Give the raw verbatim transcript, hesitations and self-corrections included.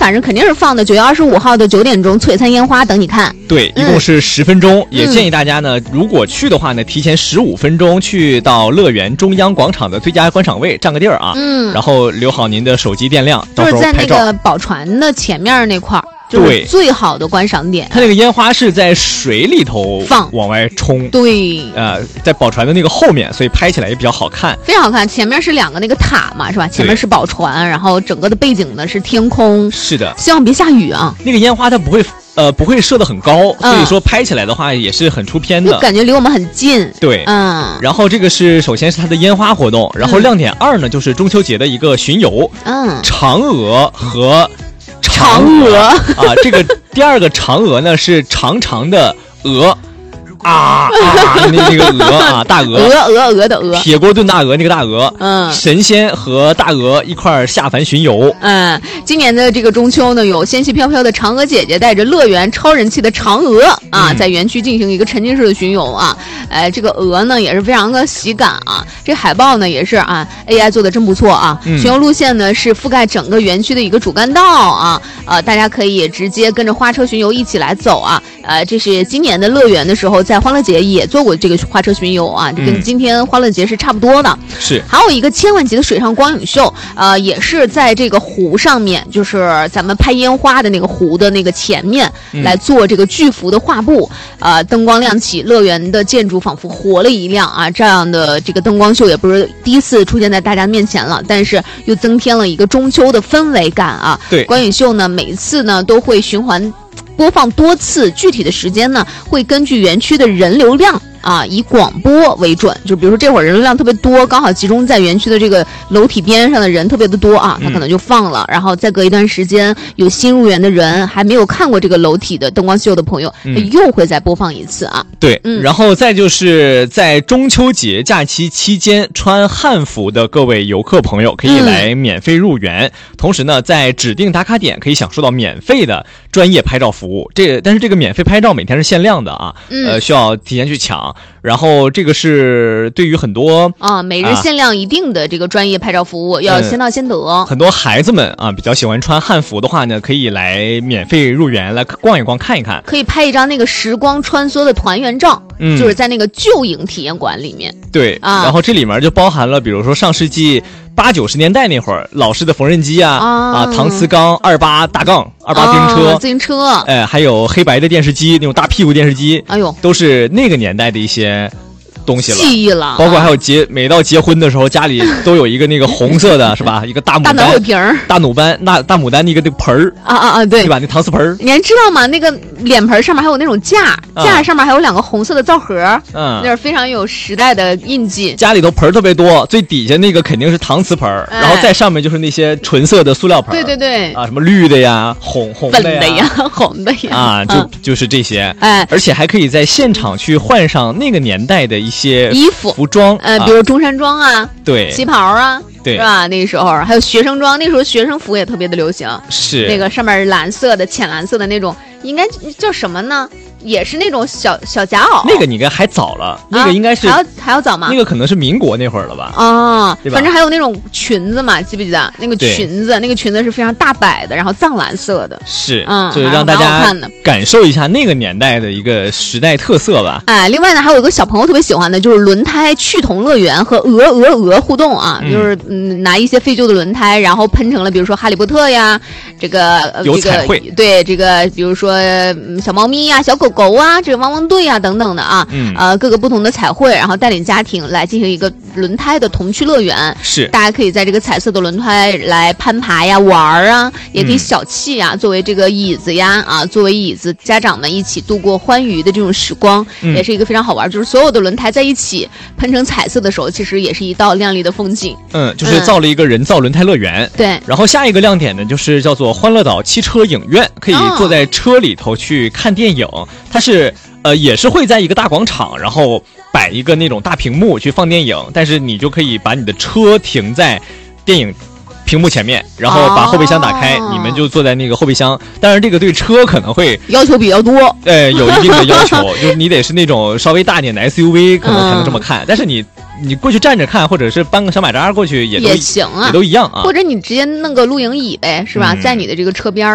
反正肯定是放的九月二十五号的九点钟璀璨烟花等你看。 对，一共是十分钟、嗯、也建议大家呢如果去的话呢提前十五分钟去到乐园中央广场的最佳观赏位占个地儿啊，嗯，然后留好您的手机电量， 就是在那个宝船的前面那块儿，就是最好的观赏点。 它那个烟花是在水里头放往外冲， 对， 呃，在宝船的那个后面，所以拍起来也比较好看， 非常好看。前面是两个那个塔嘛，是吧？前面是宝船，然后整个的背景呢是天空。 是的， 希望别下雨啊。 那个烟花它不会。呃，不会射得很高，所以说拍起来的话也是很出片的， 就感觉离我们很近。 对，嗯。然后这个是首先是它的烟花活动，然后亮点二呢、嗯、就是中秋节的一个巡游，嗯，嫦娥和嫦娥啊，这个第二个嫦娥呢是长长的鹅。啊啊！那那个鹅啊，大鹅， 鹅鹅鹅的鹅， 铁锅炖大鹅那个大鹅，嗯，神仙和大鹅一块儿下凡巡游。 嗯，今年的这个中秋呢，有仙气飘飘的嫦娥姐姐带着乐园超人气的嫦娥啊，嗯、在园区进行一个沉浸式的巡游啊。呃，这个鹅呢也是非常的喜感啊。这海报呢也是啊 ，A I 做的真不错啊。嗯、巡游路线呢是覆盖整个园区的一个主干道啊，呃，大家可以直接跟着花车巡游一起来走啊。呃，这是今年的乐园的时候在。在欢乐节也做过这个花车巡游啊，嗯、跟今天欢乐节是差不多的。 是， 还有一个千万级的水上光影秀，呃，也是在这个湖上面，就是咱们拍烟花的那个湖的那个前面、嗯、来做这个巨幅的画布，呃，灯光亮起，乐园的建筑仿佛活了一亮啊！这样的这个灯光秀也不是第一次出现在大家面前了，但是又增添了一个中秋的氛围感啊。 对， 光影秀呢，每一次呢都会循环播放多次，具体的时间呢会根据园区的人流量啊，以广播为准。就比如说这会儿人流量特别多，刚好集中在园区的这个楼体边上的人特别的多啊，他可能就放了、嗯、然后再隔一段时间有新入园的人还没有看过这个楼体的灯光秀的朋友、嗯、又会再播放一次啊。 对，嗯，然后再就是在中秋节假期期间穿汉服的各位游客朋友可以来免费入园、嗯、同时呢在指定打卡点可以享受到免费的专业拍照服务。这但是这个免费拍照每天是限量的啊，嗯、呃需要提前去抢。然后这个是对于很多啊每日限量一定的这个专业拍照服务、啊、要先到先得、 嗯、很多孩子们啊比较喜欢穿汉服的话呢，可以来免费入园来逛一逛看一看， 可以拍一张那个时光穿梭的团圆照，嗯，就是在那个旧影体验馆里面。 对啊，然后这里面就包含了比如说上世纪八九十年代那会儿老式的缝纫机啊啊, 啊搪瓷缸二八大杠二八自行车、 哦、自行车哎，还有黑白的电视机，那种大屁股电视机， 哎呦， 都是那个年代的一些东西了， 记忆了， 包括还有结每到结婚的时候，家里都有一个那个红色的，是吧？一个大牡丹、 大脑瓶儿、 大牡丹、大大牡丹的一个那个盆儿啊啊啊，对， 对吧？那搪瓷盆儿， 你还知道吗？那个脸盆上面还有那种架，架上面还有两个红色的皂盒，嗯，那是非常有时代的印记。 家里头盆儿特别多，最底下那个肯定是搪瓷盆儿、哎，然后在上面就是那些纯色的塑料盆儿， 对对对， 啊，什么绿的呀、红红的呀、 粉的呀、红的呀， 啊，就、嗯、就是这些， 哎， 而且还可以在现场去换上那个年代的一些衣服。 服装， 呃，比如中山装啊， 对， 旗袍啊， 对， 是吧？那个时候还有学生装，那时候学生服也特别的流行， 是那个上面蓝色的、浅蓝色的那种，应该叫什么呢？也是那种小小夹袄。 那个你应该还早了，啊、那个应该是还要还要早吗？ 那个可能是民国那会儿了吧？ 啊，反正还有那种裙子嘛，记不记得？那个裙子，那个裙子是非常大摆的，然后藏蓝色的， 是，嗯，就是让大家感受一下那个年代的一个时代特色吧。 哎，另外呢，还有一个小朋友特别喜欢的，就是轮胎趣童乐园和鹅鹅鹅互动啊，嗯、就是嗯拿一些废旧的轮胎，然后喷成了比如说哈利波特呀，这个、呃、 有彩绘， 这个、对这个比如说、嗯、小猫咪呀、小狗狗啊，这个汪汪队啊等等的啊，嗯，呃各个不同的彩绘，然后带领家庭来进行一个轮胎的童趣乐园， 是大家可以在这个彩色的轮胎来攀爬呀、玩啊，也可以小憩啊、嗯，作为这个椅子呀啊，作为椅子，家长们一起度过欢愉的这种时光，嗯、也是一个非常好玩。就是所有的轮胎在一起喷成彩色的时候，其实也是一道亮丽的风景。 嗯，就是造了一个人造轮胎乐园。 嗯、对。 然后下一个亮点呢，就是叫做欢乐岛汽车影院，可以坐在车里头去看电影。哦、它是。呃，也是会在一个大广场，然后摆一个那种大屏幕去放电影，但是你就可以把你的车停在电影屏幕前面，然后把后备箱打开，哦、你们就坐在那个后备箱。当然，这个对车可能会要求比较多， 呃，有一定的要求，就是你得是那种稍微大点的 S U V， 可能才能这么看。嗯、但是你你过去站着看，或者是搬个小马扎过去也都也行啊， 也都一样啊。 或者你直接弄个露营椅呗，是吧？嗯、在你的这个车边